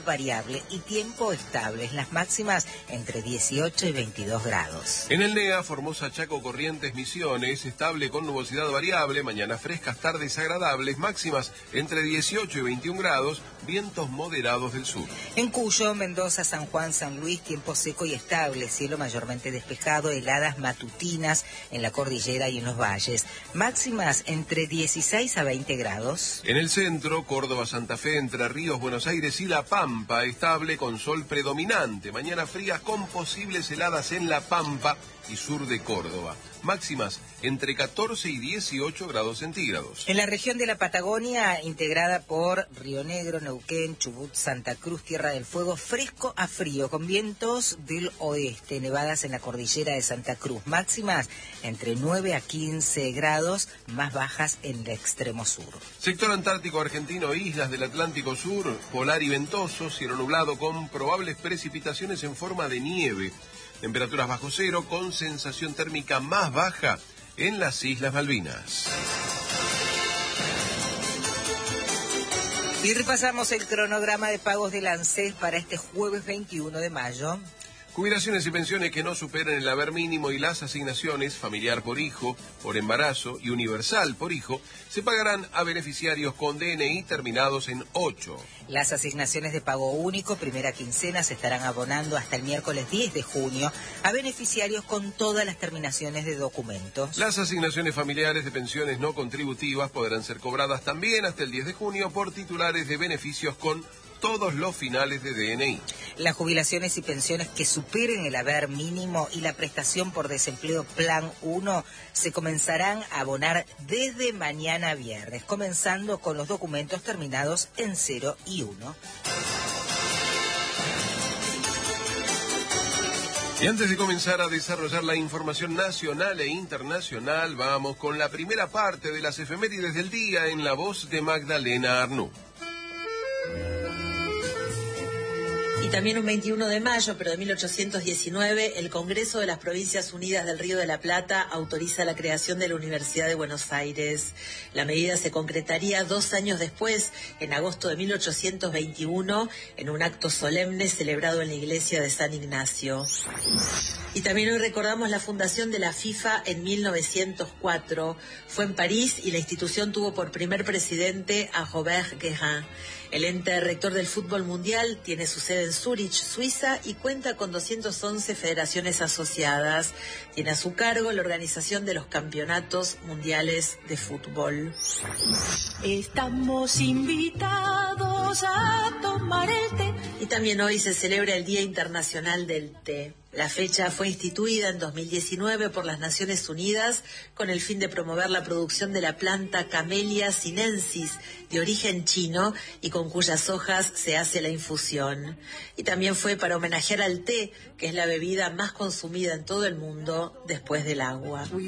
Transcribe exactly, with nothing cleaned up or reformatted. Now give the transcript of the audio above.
variable y tiempo estable, las máximas entre dieciocho y veintidós grados. En el N E A, Formosa, Chaco, Corrientes, Misiones, estable con nubosidad variable, mañanas frescas, tardes agradables, máximas entre dieciocho y veintiún grados, vientos moderados del sur. En Cuyo, Mendoza, San Juan, San Luis, tiempo seco y estable, cielo mayormente despejado, heladas matutinas en la cordillera y en los valles, máximas entre dieciséis a veinte grados. En el centro, Córdoba, Santa Fe, Entre Ríos, Buenos Aires y La Pampa, estable con sol predominante, mañana frías con posibles heladas en La Pampa y sur de Córdoba, máximas entre catorce y dieciocho grados centígrados. En la región de la Patagonia, integrada por Río Negro, Neuquén, Chubut, Santa Cruz, Tierra del Fuego, fresco a frío, con vientos del oeste, nevadas en la cordillera de Santa Cruz, máximas entre nueve a quince grados, más bajas en el extremo sur. Sector Antártico Argentino, islas del Atlántico Sur, polar y ventoso, cielo nublado con probables precipitaciones en forma de nieve. Temperaturas bajo cero con sensación térmica más baja en las Islas Malvinas. Y repasamos el cronograma de pagos del ANSES para este jueves veintiuno de mayo. Jubilaciones y pensiones que no superen el haber mínimo y las asignaciones familiar por hijo, por embarazo y universal por hijo se pagarán a beneficiarios con D N I terminados en ocho. Las asignaciones de pago único, primera quincena, se estarán abonando hasta el miércoles diez de junio a beneficiarios con todas las terminaciones de documentos. Las asignaciones familiares de pensiones no contributivas podrán ser cobradas también hasta el diez de junio por titulares de beneficios con todos los finales de D N I. Las jubilaciones y pensiones que superen el haber mínimo y la prestación por desempleo Plan uno se comenzarán a abonar desde mañana viernes, comenzando con los documentos terminados en cero y uno. Y antes de comenzar a desarrollar la información nacional e internacional, vamos con la primera parte de las efemérides del día en la voz de Magdalena Arnú. Y también un veintiuno de mayo, pero de mil ochocientos diecinueve, el Congreso de las Provincias Unidas del Río de la Plata autoriza la creación de la Universidad de Buenos Aires. La medida se concretaría dos años después, en agosto de mil ochocientos veintiuno, en un acto solemne celebrado en la iglesia de San Ignacio. Y también hoy recordamos la fundación de la FIFA en mil novecientos cuatro. Fue en París y la institución tuvo por primer presidente a Robert Guérin. El ente rector del fútbol mundial tiene su sede en Zúrich, Suiza, y cuenta con doscientas once federaciones asociadas. Tiene a su cargo la organización de los campeonatos mundiales de fútbol. Estamos invitados a tomar el té. Y también hoy se celebra el Día Internacional del Té. La fecha fue instituida en dos mil diecinueve por las Naciones Unidas con el fin de promover la producción de la planta Camellia sinensis, de origen chino y con cuyas hojas se hace la infusión. Y también fue para homenajear al té, que es la bebida más consumida en todo el mundo después del agua.